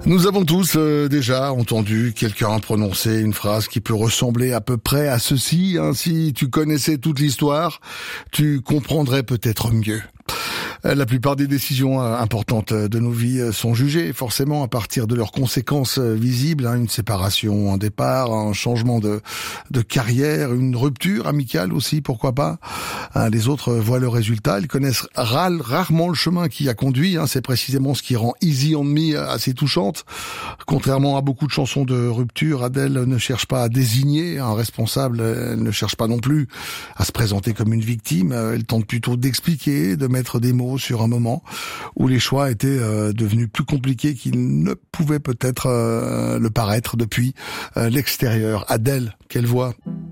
Nous avons tous déjà entendu quelqu'un prononcer une phrase qui peut ressembler à peu près à ceci. Si tu connaissais toute l'histoire, tu comprendrais peut-être mieux. La plupart des décisions importantes de nos vies sont jugées forcément à partir de leurs conséquences visibles. Une séparation, un départ, un changement de carrière, une rupture amicale aussi, pourquoi pas. Les autres voient le résultat, ils connaissent rarement le chemin qui a conduit. C'est précisément ce qui rend Easy on Me assez touchante. Contrairement à beaucoup de chansons de rupture, Adèle ne cherche pas à désigner un responsable, elle ne cherche pas non plus à se présenter comme une victime. Elle tente plutôt d'expliquer, de mettre des mots sur un moment où les choix étaient devenus plus compliqués qu'ils ne pouvaient peut-être le paraître depuis l'extérieur. Adèle, quelle voix!